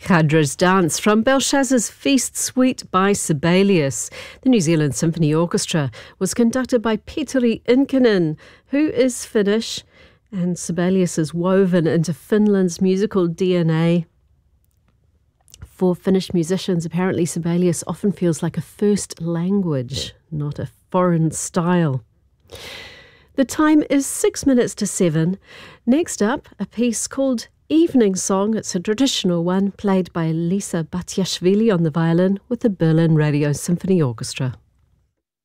Chadra's Dance from Belshazzar's Feast Suite by Sibelius. The New Zealand Symphony Orchestra was conducted by Petteri Inkinen, who is Finnish, and Sibelius is woven into Finland's musical DNA. For Finnish musicians, apparently Sibelius often feels like a first language, not a foreign style. The time is 6 minutes to 7. Next up, a piece called Evening Song. It's a traditional one played by Lisa Batiashvili on the violin with the Berlin Radio Symphony Orchestra.